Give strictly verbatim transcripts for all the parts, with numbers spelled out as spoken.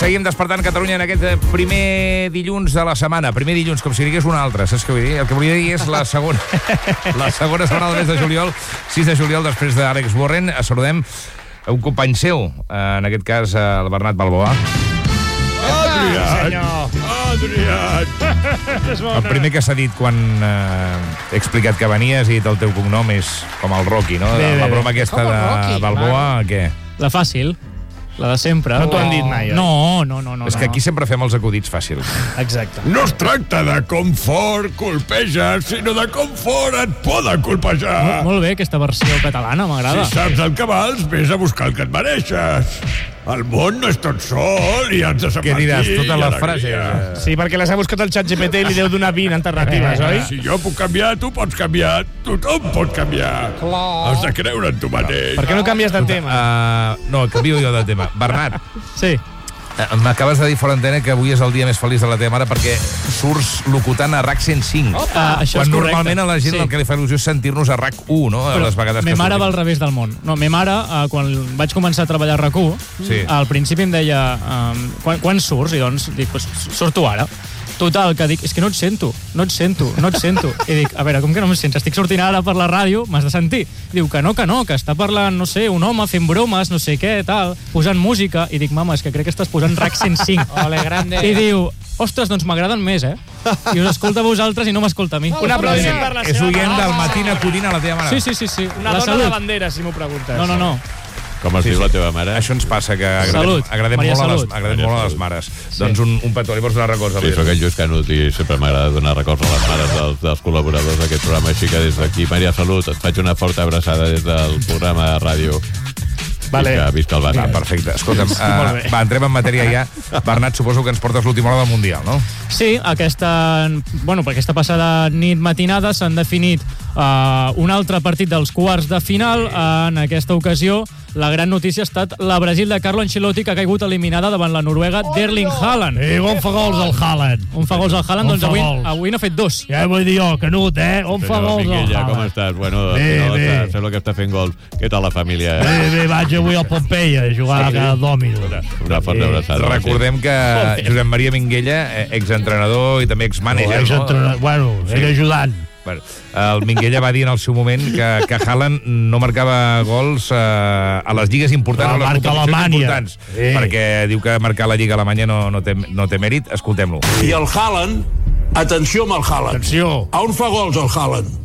Seguim despertant Catalunya en aquest primer dilluns de la setmana. Primer dilluns, com si digués un altre. Saps què vull dir? El que volia dir és la segona la segona setmana del mes de juliol, sis de juliol, després d'Àlex Warren. Saludem un company seu, en aquest cas el Bernat Balboa. Adrián! Adrián! El primer que s'ha dit quan eh, he explicat que venies i el teu cognom és com el Rocky, no? Bé, bé, la broma bé. aquesta Com el de Rocky, Balboa, què? La fàcil, la de sempre. No t'ho han dit mai, oi? No, no, no. no És que aquí sempre fem els acudits fàcils. Exacte. No es tracta de com fort colpeges, sinó de com fort et poden colpejar. Molt, molt bé, aquesta versió catalana, m'agrada. Si saps el que vals, vés a buscar el que et mereixes. El món no és tot sol i has de Què saber diràs? Totes les frases. Sí, perquè les ha buscat el xat G P T i li deu donar vint alternatives, oi? Si jo puc canviar, tu pots canviar. Tothom pot canviar. Clar. Has de creure en tu mateix. Per què no canvies de tema? Uh, no, canvio jo de tema. Bernat, Sí. uh, m'acabes de dir fora antena que avui és el dia més feliç de la teva mare perquè surts locutant a RAC cent cinc. Uh, això Quan és correcte. normalment a la gent Sí. el que li fa il·lusió és sentir-nos a RAC u, no? A Però les vegades me que mare va al sortim. revés del món. No, me mare, uh, quan vaig començar a treballar a RAC u, Sí. al principi em deia, um, quan, quan surts? I doncs dic, pues, surto ara. Total, que dic, és que no et sento, no et sento, no et sento. I dic, a veure, com que no em sents? Estic sortint ara per la ràdio, m'has de sentir. Diu que no, que no, que està parlant, no sé, un home fent bromes, no sé què, tal, posant música. I dic, mama, és que crec que estàs posant RAC cent cinc. Ole, grande. I diu, ostres, doncs m'agraden més, eh? I us escolta a vosaltres i no m'escolta a mi. Un aplaudiment per la És seva oient mare. del matí acudint a la teva mare. Sí, sí, sí, sí. Una La dona salut. de bandera, si m'ho preguntes. No, no, no. Com es Sí, diu sí. la teva mare? Això ens passa, que agradem, Salut. agradem, Maria molt, a les, Salut. agradem Maria molt a les Salut. mares. Doncs un, un petó, li vols donar records a Sí, la sóc el Lluís Canut i sempre m'agrada donar records a les mares dels, dels col·laboradors d'aquest programa, així que des d'aquí, Maria Salut, et faig una forta abraçada des del programa de ràdio. Vale. Visca, visca el Va, Barça. perfecte. Escolta'm, Molt uh, bé. va, entrem en matèria ja. Bernat, suposo que ens portes l'última hora del Mundial, no? Sí, aquesta, bueno, per aquesta passada nit matinada s'han definit uh, un altre partit dels quarts de final. En aquesta ocasió, la gran notícia ha estat la Brasil de Carlo Ancelotti, que ha caigut eliminada davant la Noruega d'Erling Haaland. I on fa gols el Haaland? On fa gols el Haaland? On Doncs fa avui, gols? avui n'ha fet dos. Ja vull dir jo, Canut, eh? On fa Senyor gols el Minguella, com Haaland? estàs? Bueno, al Bé, final bé. està- sembla que està fent gols. Què tal la família? Bé, bé, vaig avui al Pompeia a jugar Sí? a cada dòmino. Una forta abraçada. Recordem que Josep Maria Minguella, eh, exentrenador i també exmànager, És no? entrenador, bueno, Sí. era ajudant. Bueno, el Minguella va dir en el seu moment que, que Haaland no marcava gols eh, a les lligues importants, La a les marca competicions Alemanya. importants, Sí. perquè diu que marcar la lliga alemanya no, no, té, no té mèrit. Escoltem-lo. I el Haaland, atenció amb el Haaland. Atenció. A on fa gols el Haaland?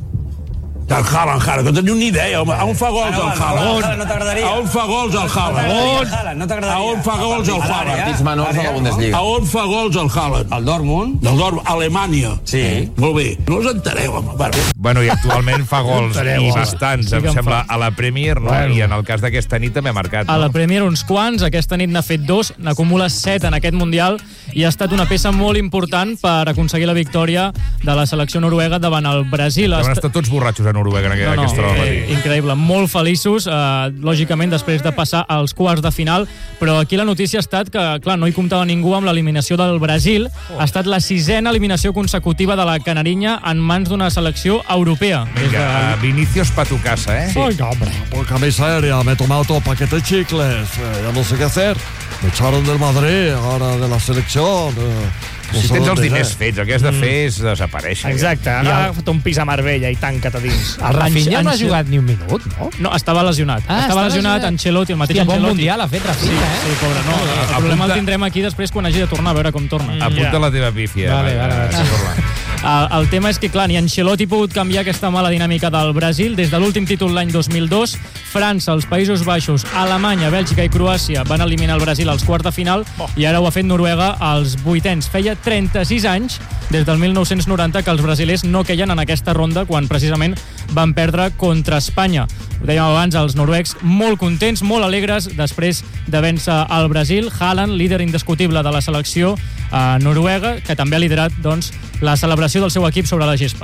El Haaland, Haaland, que no teniu ni idea, home. A on fa gols el Haaland? No t'agradaria. A on fa gols el Haaland? No A t'agradaria. on fa gols el Haaland? Partits menors de la Bundesliga. A on fa gols el Haaland? El Dortmund. Del Dortmund, Alemanya. Sí. Molt bé. No us entereu, home. Bueno, Bueno, i actualment fa gols Enteneu, i ara. bastants, Sí em que en sembla, fa. a la Premier, no? Bueno. I en el cas d'aquesta nit també ha marcat. A la No? Premier uns quants, aquesta nit n'ha fet dos, n'acumula set en aquest Mundial i ha estat una peça molt important per aconseguir la victòria de la selecció noruega davant el Brasil. Van Ha estar tots borratxos a Noruega en aquesta, No, no, aquesta hora del eh, matí. increïble, molt feliços, eh, lògicament després de passar als quarts de final, però aquí la notícia ha estat que, clar, no hi comptava ningú amb l'eliminació del Brasil. Ha estat la sisena eliminació consecutiva de la Canarinya en mans d'una selecció europea. Des Vinga, de- Vinicius pa tu casa, eh? Oiga, hombre, por camisa aérea, me he tomado todo paquete de chicles, eh, ya no sé qué hacer. Me echaron del Madrid, ahora de la selección. Eh, no Si sé tens els dónde diners iré. fets, el que has de fer és desaparèixer. Exacte, ara ha agafat un pis a Marbella i tanca't a dins. El Rafinha no ha Anche- jugat ni un minut, no? No, estava lesionat. Ah, estava estava lesionat, lesionat. Ancelotti, el mateix Hòstia, bon Ancelotti. mundial ha fet Sí, Rafinha, eh? sí, pobre, no. El Apunta- problema el tindrem aquí després quan hagi de tornar a veure com torna. Apunta Ja. la teva pífia. Vale, va, vale, vale. sí, parla. El, el tema és que, clar, ni Ancelotti ha pogut canviar aquesta mala dinàmica del Brasil. Des de l'últim títol l'any dos mil dos, França, els Països Baixos, Alemanya, Bèlgica i Croàcia van eliminar el Brasil als quarts de final i ara ho ha fet Noruega als vuitens. Feia trenta-sis anys, des del mil nou-cents noranta, que els brasilers no queien en aquesta ronda quan precisament van perdre contra Espanya. Ho dèiem abans, els noruecs molt contents, molt alegres després de vèncer el Brasil. Haaland, líder indiscutible de la selecció eh, noruega, que també ha liderat doncs, la celebració del seu equip sobre la gespa.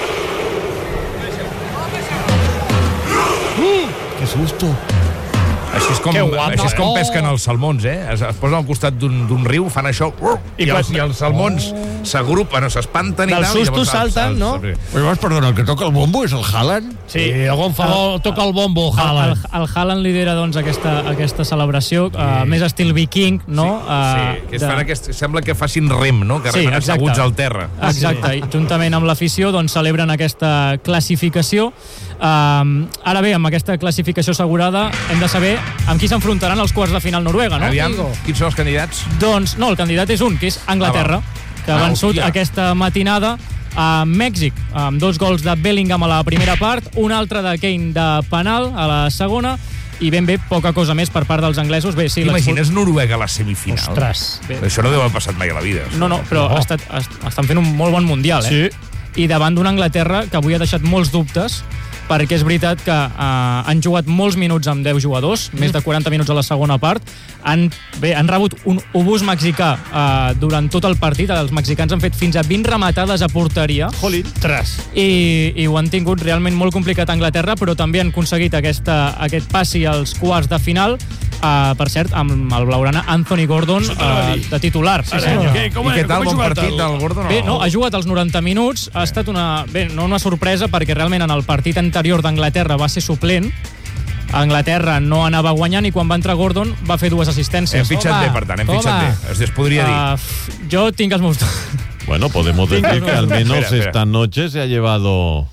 ¡Qué susto! Així és com, així és com pesquen els salmons, eh? Es, es posen al costat d'un riu, fan això, i, I, els, i els salmons s'agrupen o s'espanten i tal. Del susto salten, no? Llavors, perdona, el que toca el bombo és el Haaland? Sí, algun favor, toca el bombo, Haaland. El, el Haaland lidera, doncs, aquesta, aquesta celebració, sí. uh, més estil viking, no? Sí, uh, sí. que es de... fan aquest, sembla que facin rem, no? Que sí, remen asseguts al terra. Exacte, sí. I juntament amb l'afició, doncs, celebren aquesta classificació. Uh, ara bé, amb aquesta classificació assegurada, hem de saber amb qui s'enfrontaran els quarts de final Noruega, no? Aviam, quins són els candidats? Doncs, no, el candidat és un, que és Anglaterra, ah, que ha vençut ah, aquesta matinada a Mèxic, amb dos gols de Bellingham a la primera part, un altre de Kane de penal a la segona, i ben bé, poca cosa més per part dels anglesos. Bé, sí, t'imagines Noruega a la semifinal? Ostres. Bé. Això no deu haver passat mai a la vida. No, no, però no. Estat, est, estan fent un molt bon mundial, eh? Sí. I davant d'una Anglaterra que avui ha deixat molts dubtes, perquè és veritat que uh, han jugat molts minuts amb deu jugadors, mm. més de quaranta minuts a la segona part. Han, bé, han rebut un obús mexicà uh, durant tot el partit. Els mexicans han fet fins a vint rematades a porteria. Jolín, tres. I, I ho han tingut realment molt complicat a Anglaterra, però també han aconseguit aquesta, aquest passi als quarts de final, uh, per cert, amb el blaugrana Anthony Gordon uh, de titular. Sí, sí. I què tal, bon partit del Gordon? Bé, no, ha jugat els noranta minuts, ha estat una, bé, no una sorpresa, perquè realment en el partit anterior d'Anglaterra va ser suplent. Anglaterra no anava guanyant i quan va entrar Gordon va fer dues assistències. Hem fitxat bé, per tant, hem fitxat bé. Es podria dir. Uh, jo tinc els meus... Bueno, podemos decir que al menos espera, espera. esta noche se ha llevado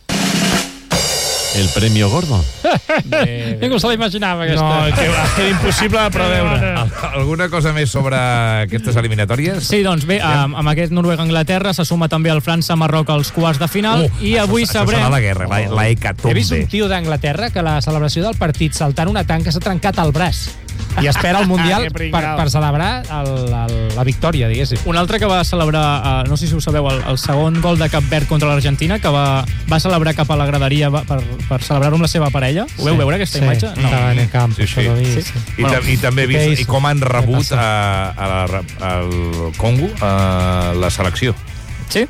el premio Gordon. Bé, ningú se l'imaginava, aquesta. No, que va ser impossible de preveure. Alguna cosa més sobre aquestes eliminatòries? Sí, doncs bé, amb, amb aquest Noruega-Anglaterra se suma també el França-Marroc als quarts de final, oh, i avui això, sabrem... Això serà la guerra, la, la hecatombe. He vist un tio d'Anglaterra que la celebració del partit saltant una tanca s'ha trencat el braç i espera el Mundial per, per celebrar el, el, la victòria, diguéssim. Un altre que va celebrar, uh, no sé si ho sabeu, el, el segon gol de Cap Verd contra l'Argentina, que va, va celebrar cap a la graderia per, per celebrar-ho amb la seva parella. Ho veu veure, aquesta sí, imatge? No. Estava en el camp, sí, sí. sí. sí. I, bueno, i també he vist i com han rebut a, a la, al Congo a la selecció. Sí?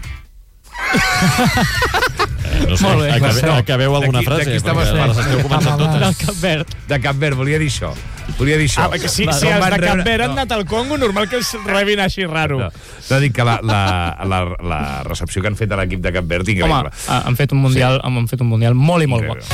No sé, molt bé. Acabeu, acabeu alguna frase, perquè les esteu començant totes. De Cap Verd. De Cap Verd, volia dir això. Volia dir això. Ah, que si, si els de Cap Verd han anat al Congo, normal que els rebin així raro. No, t'ha dit que la, la, la, la recepció que han fet a l'equip de Cap Verd, increïble. Home, han fet un mundial, sí. han fet un mundial molt i molt bo.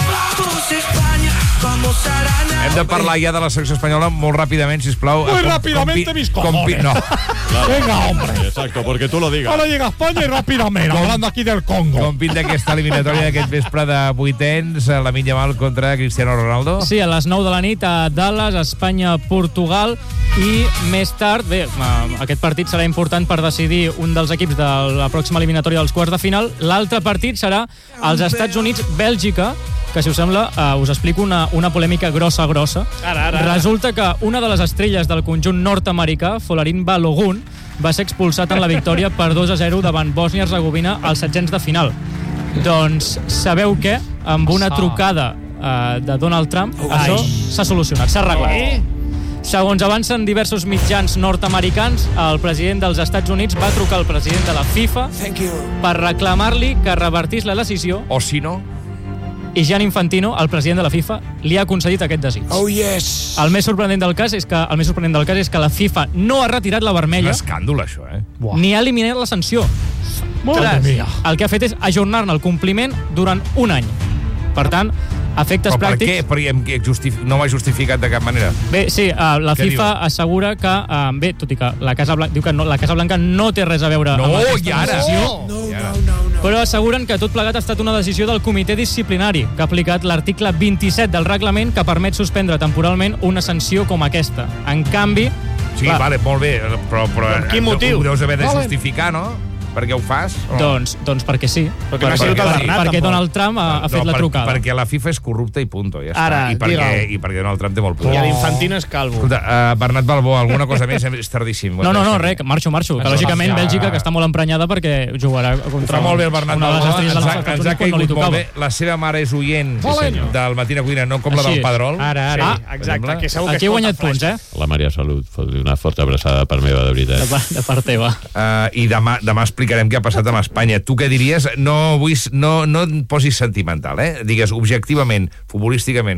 Hem de parlar ja de la selecció espanyola molt ràpidament, sisplau. Muy rápidamente, mis cojones. No. Claro. Venga, hombre. Exacto, porque tú lo digas. Ahora llega España y rápidamente, hablando aquí del Congo. Com pinta aquesta eliminatòria d'aquest vespre de vuitens, la Lamine Yamal contra Cristiano Ronaldo? Sí, a les nou de la nit a Dallas, Espanya, Portugal, i més tard, bé, aquest partit serà important per decidir un dels equips de la pròxima eliminatòria dels quarts de final. L'altre partit serà als Estats Units, Bèlgica, que, si us sembla, uh, us explico una, una polèmica grossa, grossa. Ara, ara, ara. Resulta que una de les estrelles del conjunt nord-americà, Folarin Balogun, va ser expulsat en la victòria per dos a zero davant Bòsnia-Hercegovina als setzents de final. Doncs sabeu què? Amb una trucada uh, de Donald Trump, Ai. això s'ha solucionat, s'ha arreglat. Eh? Segons avancen diversos mitjans nord-americans, el president dels Estats Units va trucar al president de la FIFA per reclamar-li que revertís la decisió. O si no... I Gianni Infantino, el president de la FIFA, li ha concedit aquest desig. Oh, yes! El més sorprenent del cas és que el més sorprenent del cas és que la FIFA no ha retirat la vermella. És un escàndol, això, eh? Ni ha eliminat la sanció. Mira. El que ha fet és ajornar-ne el compliment durant un any. Per tant, efectes Però pràctics... per què? Perquè justif... no ho ha justificat de cap manera. Bé, sí, uh, la Què FIFA diu? assegura que... Uh, bé, tot i que la Casa Blanca diu que no, la Casa Blanca no té res a veure No, amb aquesta i ara? decisió. No, no, no, no. Però asseguren que tot plegat ha estat una decisió del comitè disciplinari, que ha aplicat l'article vint-i-set del reglament, que permet suspendre temporalment una sanció com aquesta. En canvi... Sí, clar, vale, molt bé, però... però Per quin motiu? Ho deus haver de justificar, no? Per què ho fas? O... Doncs, doncs perquè sí. Perquè no ha sigut el Bernat, perquè tampoc. Donald Trump ha, ha fet no, la per, trucada. Perquè la FIFA és corrupta i punto, ja està. Ara, I perquè, digue-ho. I perquè Donald Trump té molt poder. I l'Infantino és calvo. Escolta, uh, Bernat Balbó, alguna cosa més? És tardíssim. No, no, no, res, marxo, marxo. Que lògicament ja. Bèlgica, que està molt emprenyada perquè jugarà contra Fa molt bé el Bernat una de les Balbó, estrelles ens dels ha, Estats ens ha Units quan no li caigut molt tocava. bé. La seva mare és oient Sí, del Matina Cuina, no com la Així del és. Padrol. Ara, ara. Sí, exacte. Que segur que Aquí he guanyat punts, eh? La Maria Salut, fot-li una forta abraçada per meva, de De, veritat. pa- de part teva. Uh, I demà, demà explicarem què ha passat amb Espanya. Tu què diries? No, vull, no, no et posis sentimental, eh? Digues, objectivament, futbolísticament,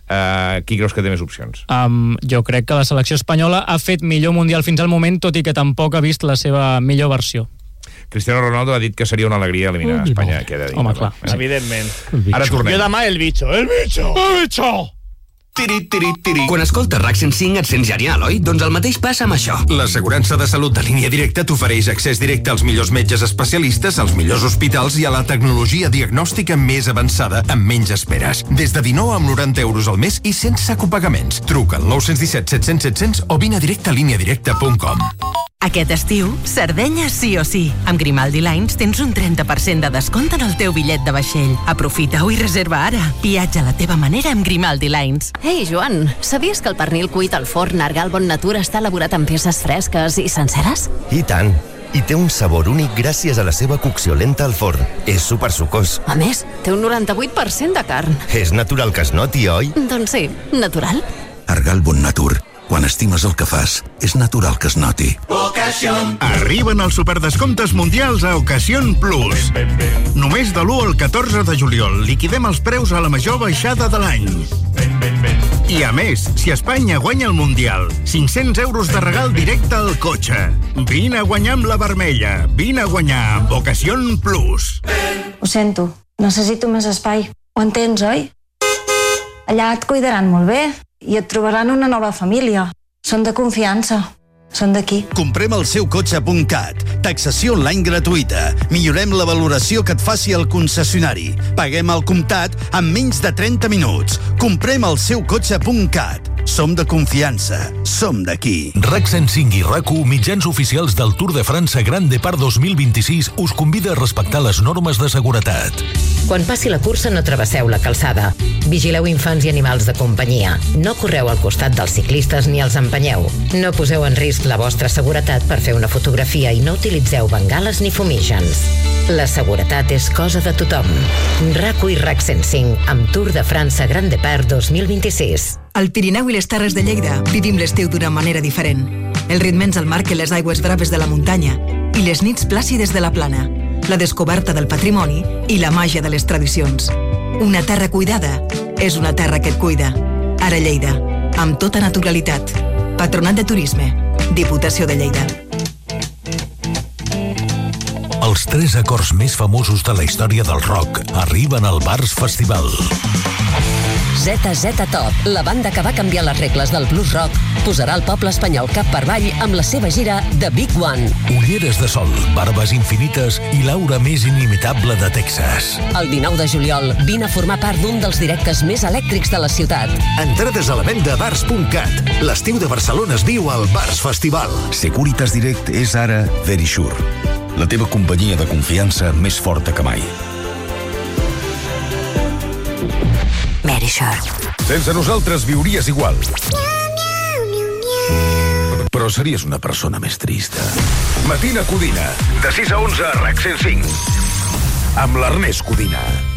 Uh, qui creus que té més opcions? Um, jo crec que la selecció espanyola ha fet millor Mundial fins al moment, tot i que tampoc ha vist la seva millor versió. Cristiano Ronaldo ha dit que seria una alegria eliminar Oh, Espanya. Què ha de dir? Home, clar. Sí. Evidentment. Ara tornem. Jo demà el bitxo, el bitxo, el bitxo! Tiri, tiri, tiri. Quan escoltes RAC cent cinc et sents genial, oi? Doncs el mateix passa amb això. L'assegurança de salut de Línia Directa t'ofereix accés directe als millors metges especialistes, als millors hospitals i a la tecnologia diagnòstica més avançada amb menys esperes. Des de dinou amb noranta euros al mes i sense copagaments. Truca al nou un set set cents set cents o vine a directe a línia directa punt com. Aquest estiu, Sardenya sí o sí. Amb Grimaldi Lines tens un trenta per cent de descompte en el teu bitllet de vaixell. Aprofita-ho i reserva ara. Viatja a la teva manera amb Grimaldi Lines. Ei, Joan, sabies que el pernil cuit al forn Argal Bon Natura està elaborat amb peces fresques i senceres? I tant. I té un sabor únic gràcies a la seva cocció lenta al forn. És supersucós. A més, té un noranta-vuit per cent de carn. És natural que es noti, oi? Doncs sí, natural. Argal Bon Natur. Quan estimes el que fas, és natural que es noti. Ocasión. Arriben els superdescomptes mundials a Ocasión Plus. Només de l'u al catorze de juliol liquidem els preus a la major baixada de l'any. I a més, si Espanya guanya el Mundial, cinc-cents euros de regal directe al cotxe. Vine a guanyar amb la vermella. Vine a guanyar amb Ocasión Plus. Ho sento, necessito més espai. Ho entens, oi? Allà et cuidaran molt bé i et trobaran una nova família. Són de confiança. Són d'aquí. Comprem el seu cotxe punt cat. Taxació online gratuïta. Millorem la valoració que et faci el concessionari. Paguem al comptat en menys de trenta minuts. Comprem el seu cotxe punt cat. Som de confiança. Som d'aquí. RAC cent cinc i RAC u, mitjans oficials del Tour de França Grand Depart dos mil vint-i-sis, us convida a respectar les normes de seguretat. Quan passi la cursa no travesseu la calçada. Vigileu infants i animals de companyia. No correu al costat dels ciclistes ni els empenyeu. No poseu en risc la vostra seguretat per fer una fotografia i no utilitzeu bengales ni fumígens. La seguretat és cosa de tothom. RAC u i RAC cent cinc amb Tour de França Grand Depart dos mil vint-i-sis. Al Pirineu i les Terres de Lleida vivim l'estiu d'una manera diferent. Els ritmes al mar que les aigües braves de la muntanya i les nits plàcides de la plana, la descoberta del patrimoni i la màgia de les tradicions. Una terra cuidada és una terra que et cuida. Ara Lleida, amb tota naturalitat. Patronat de Turisme, Diputació de Lleida. Els tres acords més famosos de la història del rock arriben al Bars Festival. zeta zeta Top, la banda que va canviar les regles del blues rock, posarà el poble espanyol cap per avall amb la seva gira The Big One. Ulleres de sol, barbes infinites i l'aura més inimitable de Texas. El dinou de juliol, vine a formar part d'un dels directes més elèctrics de la ciutat. Entrades a la venda a bars punt cat. L'estiu de Barcelona es viu al Bars Festival. Securitas Direct és ara Verisure, la teva companyia de confiança més forta que mai. Verisure. Sense nosaltres viuries igual. Però series una persona més trista. Matina Codina, de sis a onze a RAC cent cinc. Amb l'Ernest Codina.